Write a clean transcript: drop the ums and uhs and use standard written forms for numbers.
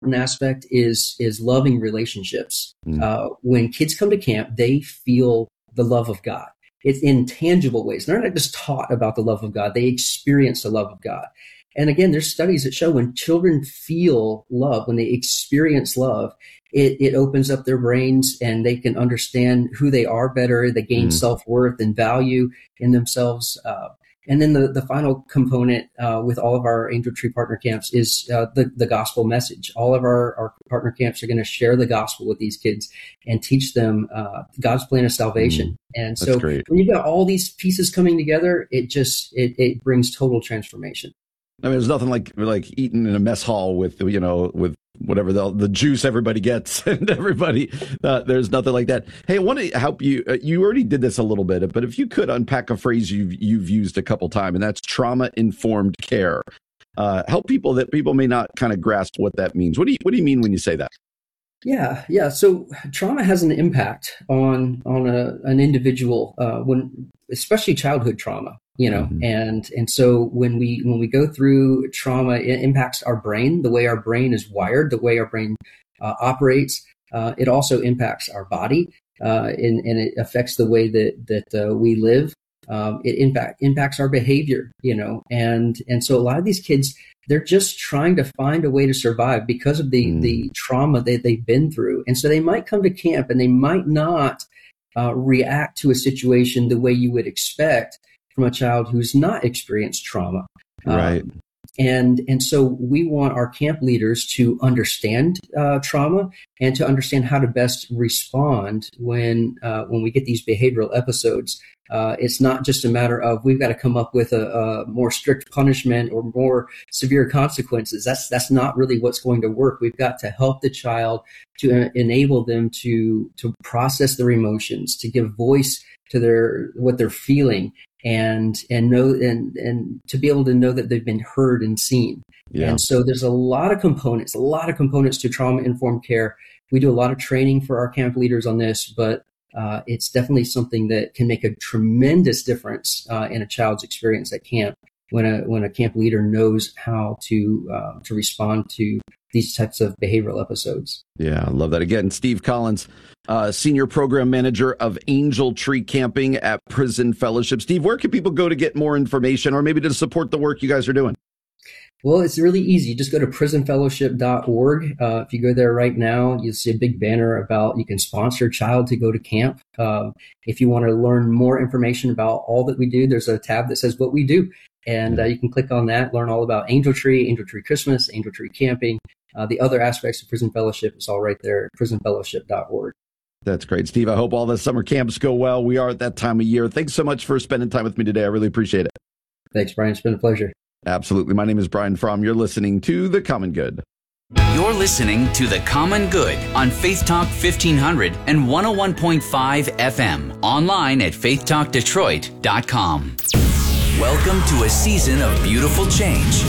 aspect is loving relationships. When kids come to camp, they feel the love of God. It's in tangible ways. They're not just taught about the love of God. They experience the love of God. And again, there's studies that show when children feel love, when they experience love, it opens up their brains and they can understand who they are better. They gain self-worth and value in themselves. And then the final component with all of our Angel Tree partner camps is the gospel message. All of our partner camps are going to share the gospel with these kids and teach them God's plan of salvation. And so when you've got all these pieces coming together, it brings total transformation. I mean, there's nothing like eating in a mess hall with whatever the juice everybody gets and everybody. There's nothing like that. Hey, I want to help you. You already did this a little bit, but if you could unpack a phrase you've used a couple times, and that's trauma-informed care. Help people that people may not kind of grasp what that means. What do you mean when you say that? Yeah. So trauma has an impact on an individual, especially childhood trauma, and so when we go through trauma, it impacts our brain, the way our brain is wired, the way our brain operates. It also impacts our body, and it affects the way that we live. It impacts our behavior, and so a lot of these kids, they're just trying to find a way to survive because of the trauma that they've been through. And so they might come to camp and they might not react to a situation the way you would expect from a child who's not experienced trauma. Right. And so we want our camp leaders to understand trauma and to understand how to best respond when we get these behavioral episodes. It's not just a matter of we've got to come up with a more strict punishment or more severe consequences. That's not really what's going to work. We've got to help the child to enable them to process their emotions, to give voice to what they're feeling, and know and to be able to know that they've been heard and seen. Yeah. And so there's a lot of components to trauma-informed care. We do a lot of training for our camp leaders on this, but it's definitely something that can make a tremendous difference in a child's experience at camp when a camp leader knows how to respond to these types of behavioral episodes. Yeah, I love that. Again, Steve Collins, Senior Program Manager of Angel Tree Camping at Prison Fellowship. Steve, where can people go to get more information or maybe to support the work you guys are doing? Well, it's really easy. Just go to prisonfellowship.org. If you go there right now, you'll see a big banner about you can sponsor a child to go to camp. If you want to learn more information about all that we do, there's a tab that says what we do. And you can click on that, learn all about Angel Tree Christmas, Angel Tree Camping, the other aspects of Prison Fellowship. It's all right there at prisonfellowship.org. That's great, Steve. I hope all the summer camps go well. We are at that time of year. Thanks so much for spending time with me today. I really appreciate it. Thanks, Brian. It's been a pleasure. Absolutely. My name is Brian Fromm. You're listening to The Common Good. You're listening to The Common Good on Faith Talk 1500 and 101.5 FM. Online at faithtalkdetroit.com. Welcome to a season of beautiful change.